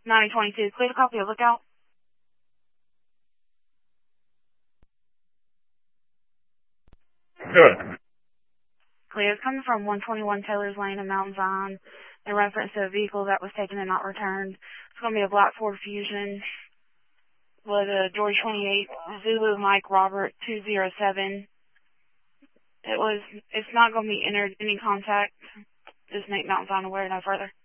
9022, clear to copy of lookout. Good. Clear. It's coming from 121 Taylor's Lane in Mountain Vine in reference to a vehicle that was taken and not returned. It's going to be a black Ford Fusion with a George 28 Zulu Mike Robert 207. It's not going to be entered any contact. Just make Mountain Vine aware no further.